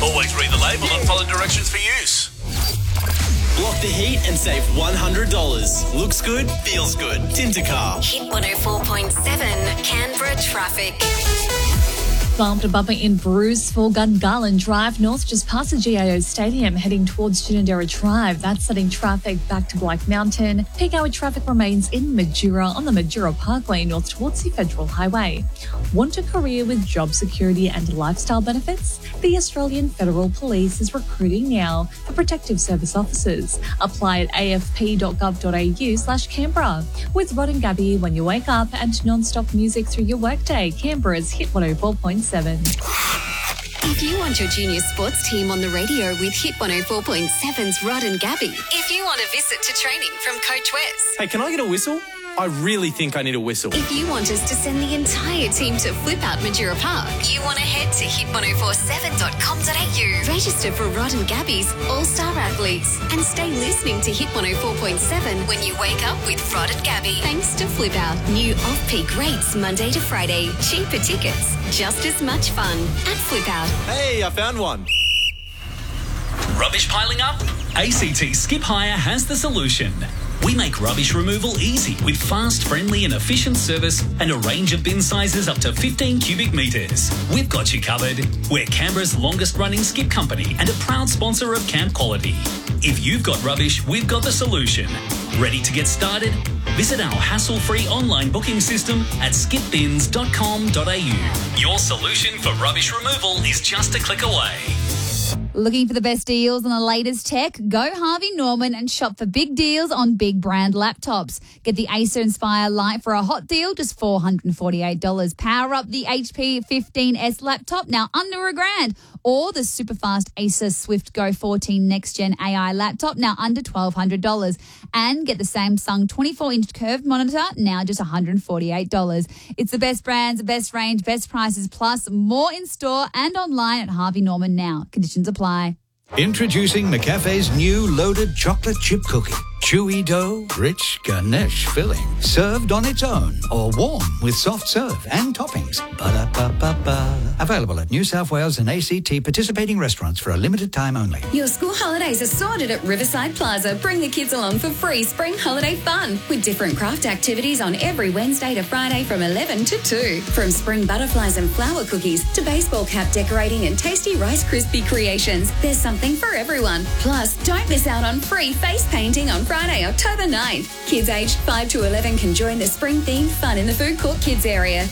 Always read the label and follow directions for use. Block the heat and save $100. Looks good, feels good. Tintercar. Hit 104.7 Canberra traffic. Bumped a bumper in Bruce for Gungahlin Drive north just past the GIO Stadium heading towards Ginninderra Drive. That's setting traffic back to Black Mountain. Peak hour traffic remains in Majura on the Majura Parkway north towards the Federal Highway. Want a career with job security and lifestyle benefits? The Australian Federal Police is recruiting now for protective service officers. Apply at afp.gov.au/Canberra. With Rod and Gabby when you wake up and non-stop music through your workday. Canberra's Hit 104.7. If you want your junior sports team on the radio with Hit 104.7's Rod and Gabby. If you want a visit to training from Coach Wes. Hey, can I get a whistle? I really think I need a whistle. If you want us to send the entire team to Flip Out Majura Park, you want to head to hit1047.com.au. Register for Rod and Gabby's All-Star Athletes and stay listening to Hit 104.7 when you wake up with Rod and Gabby. Thanks to Flip Out. New off-peak rates Monday to Friday. Cheaper tickets. Just as much fun at Flip Out. Hey, I found one. Rubbish piling up? ACT Skip Hire has the solution. We make rubbish removal easy with fast, friendly and efficient service and a range of bin sizes up to 15 cubic metres. We've got you covered. We're Canberra's longest running skip company and a proud sponsor of Camp Quality. If you've got rubbish, we've got the solution. Ready to get started? Visit our hassle-free online booking system at skipbins.com.au. Your solution for rubbish removal is just a click away. Looking for the best deals on the latest tech? Go Harvey Norman and shop for big deals on big brand laptops. Get the Acer Inspire Lite for a hot deal, just $448. Power up the HP 15S laptop, now under $1,000. Or the super fast Acer Swift Go 14 Next Gen AI laptop, now under $1,200. And get the Samsung 24-inch curved monitor, now just $148. It's the best brands, the best range, best prices, plus more in store and online at Harvey Norman now. Conditions apply. Introducing McCafe's new loaded chocolate chip cookie. Chewy dough, rich ganache filling. Served on its own or warm with soft serve and toppings. Ba-da-ba-ba-ba. Available at New South Wales and ACT participating restaurants for a limited time only. Your school holidays are sorted at Riverside Plaza. Bring the kids along for free spring holiday fun with different craft activities on every Wednesday to Friday from 11 to 2. From spring butterflies and flower cookies to baseball cap decorating and tasty Rice Krispie creations, there's something for everyone. Plus, don't miss out on free face painting on Friday, October 9th. Kids aged 5 to 11 can join the spring-themed fun in the food court kids area.